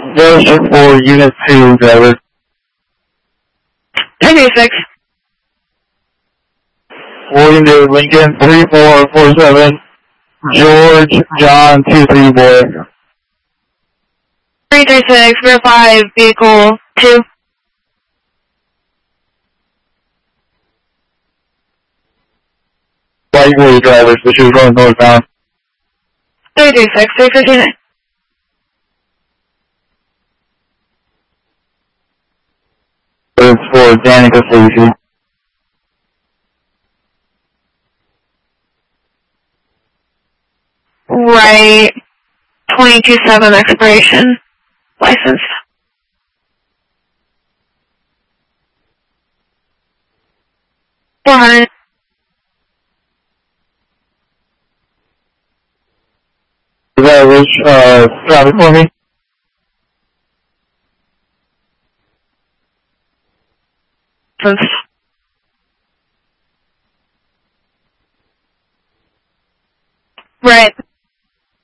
Version 4, Unit 2, driver. 1036. William David Lincoln, 3447, George John 23 boy. 336, verify vehicle 2. White boy driver, so she was running northbound. 336, 359. It's for Danica Stacy. Right. 22/7 expiration. License. $400. Drivers, stop it for me. License. Right.